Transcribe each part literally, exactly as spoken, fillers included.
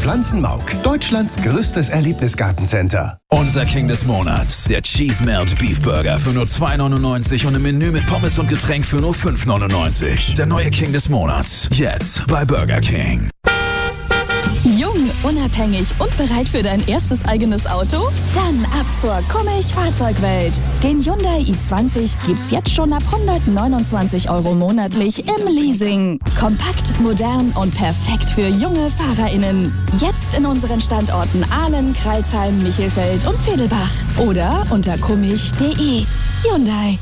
Pflanzenmauk, Deutschlands größtes Erlebnisgartencenter. Unser King des Monats, der Cheese Melt Beef Burger für nur zwei neunundneunzig und im Menü mit Pommes und Getränk für nur fünf neunundneunzig. Der neue King des Monats, jetzt bei Burger King. Jung, unabhängig und bereit für dein erstes eigenes Auto? Dann ab zur Kummich Fahrzeugwelt. Den Hyundai i zwanzig gibt's jetzt schon ab hundertneunundzwanzig Euro monatlich im Leasing. Kompakt, modern und perfekt für junge FahrerInnen. Jetzt in unseren Standorten Ahlen, Crailsheim, Michelfeld und Vedelbach. Oder unter kummich punkt de. Hyundai.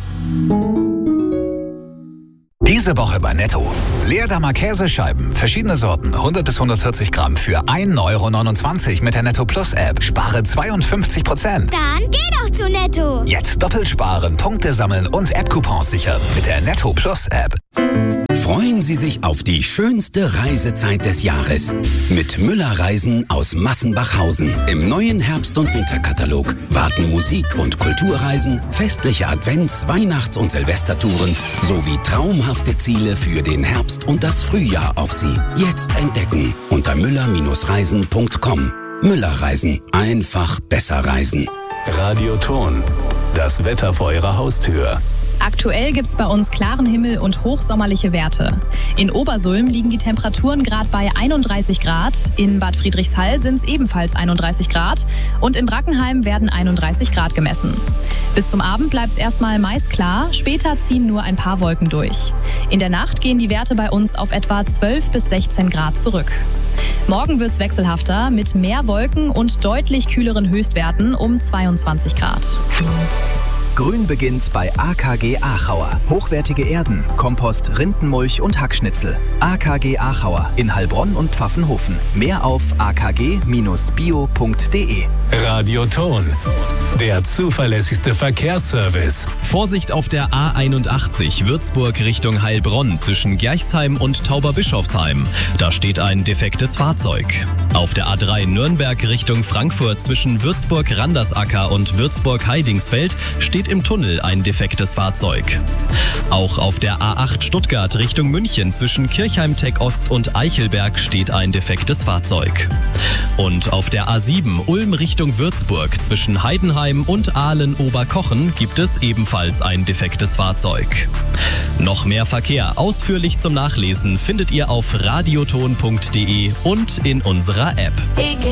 Diese Woche bei Netto. Leerdammer Käsescheiben, verschiedene Sorten, hundert bis hundertvierzig Gramm für ein Euro neunundzwanzig mit der Netto Plus App. Spare zweiundfünfzig Prozent. Dann geh doch zu Netto. Jetzt doppelt sparen, Punkte sammeln und App-Coupons sichern mit der Netto Plus App. Freuen Sie sich auf die schönste Reisezeit des Jahres. Mit Müller-Reisen aus Massenbachhausen. Im neuen Herbst- und Winterkatalog warten Musik- und Kulturreisen, festliche Advents-, Weihnachts- und Silvestertouren sowie traumhafte Ziele für den Herbst und das Frühjahr auf Sie. Jetzt entdecken unter müller Reisen punkt com. Müller-Reisen. Einfach besser reisen. Radioton. Das Wetter vor Ihrer Haustür. Aktuell gibt's bei uns klaren Himmel und hochsommerliche Werte. In Obersulm liegen die Temperaturen gerade bei einunddreißig Grad, in Bad Friedrichshall sind es ebenfalls einunddreißig Grad und in Brackenheim werden einunddreißig Grad gemessen. Bis zum Abend bleibt es erstmal meist klar, später ziehen nur ein paar Wolken durch. In der Nacht gehen die Werte bei uns auf etwa zwölf bis sechzehn Grad zurück. Morgen wird's wechselhafter mit mehr Wolken und deutlich kühleren Höchstwerten um zweiundzwanzig Grad. Grün beginnt bei A K G Aachauer. Hochwertige Erden, Kompost, Rindenmulch und Hackschnitzel. A K G Aachauer in Heilbronn und Pfaffenhofen. Mehr auf a k g bindestrich bio punkt de. Radioton. Der zuverlässigste Verkehrsservice. Vorsicht auf der A einundachtzig Würzburg Richtung Heilbronn zwischen Gerchsheim und Tauberbischofsheim. Da steht ein defektes Fahrzeug. Auf der A drei Nürnberg Richtung Frankfurt zwischen Würzburg-Randersacker und Würzburg-Heidingsfeld steht im Tunnel ein defektes Fahrzeug. Auch auf der A acht Stuttgart Richtung München zwischen Kirchheim-Tech Ost und Eichelberg steht ein defektes Fahrzeug. Und auf der A sieben Ulm Richtung Würzburg zwischen Heidenheim und Aalen-Oberkochen gibt es ebenfalls ein defektes Fahrzeug. Noch mehr Verkehr ausführlich zum Nachlesen findet ihr auf radioton punkt de und in unserer App.